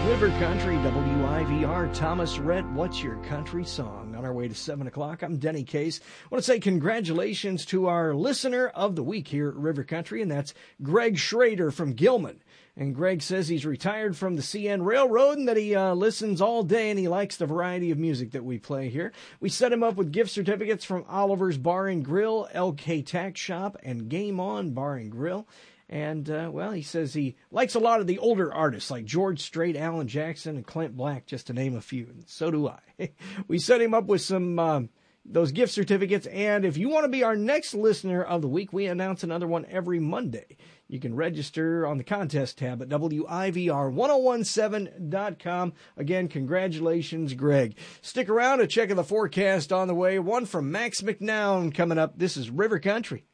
River Country, WIVR, Thomas Rhett, What's Your Country Song? On our way to 7 o'clock, I'm Denny Case. I want to say congratulations to our listener of the week here at River Country, and that's Greg Schrader from Gilman. And Greg says he's retired from the CN Railroad and that he listens all day and he likes the variety of music that we play here. We set him up with gift certificates from Oliver's Bar and Grill, LK Tack Shop, and Game On Bar and Grill. And, well, he says he likes a lot of the older artists like George Strait, Alan Jackson, and Clint Black, just to name a few. And so do I. We set him up with some those gift certificates. And if you want to be our next listener of the week, we announce another one every Monday. You can register on the contest tab at WIVR1017.com. Again, congratulations, Greg. Stick around, a check of the forecast on the way. One from Max McNown coming up. This is River Country.